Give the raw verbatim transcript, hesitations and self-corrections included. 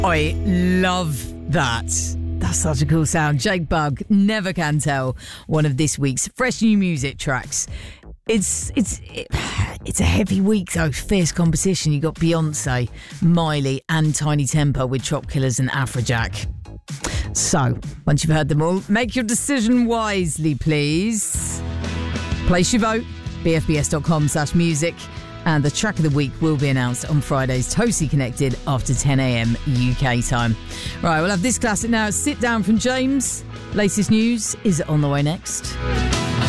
I love that. That's such a cool sound. Jake Bugg, Never Can Tell, one of this week's fresh new music tracks. It's it's it, it's a heavy week though. Fierce competition. You got Beyonce, Miley, and Tiny Temper with Chop Killers and Afrojack. So once you've heard them all, make your decision wisely, please. Place your vote. b f b s dot com slash music. And the track of the week will be announced on Friday's Totally Connected after ten a.m. U K time. Right, we'll have this classic now. Sit Down from James. Latest news is on the way next.